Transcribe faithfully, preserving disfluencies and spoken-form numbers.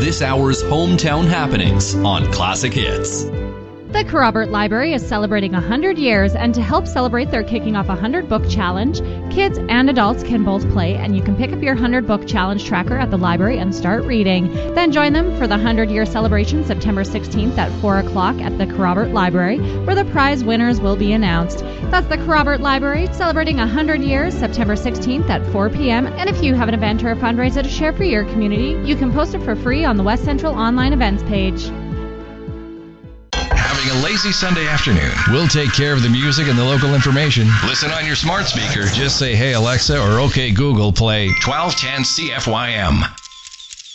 this hour's hometown happenings on Classic Hits. The Kerrobert Library is celebrating one hundred years, and to help celebrate, they're kicking off a one hundred book challenge. Kids and adults can both play, and you can pick up your one hundred book challenge tracker at the library and start reading. Then join them for the one hundred year celebration September sixteenth at four o'clock at the Kerrobert Library, where the prize winners will be announced. That's the Kerrobert Library, celebrating one hundred years September sixteenth at four p.m. And if you have an event or a fundraiser to share for your community, you can post it for free on the West Central online events page. Having a lazy Sunday afternoon? We'll take care of the music and the local information. Listen on your smart speaker. Just say, hey Alexa, or okay Google, play twelve ten C F Y M.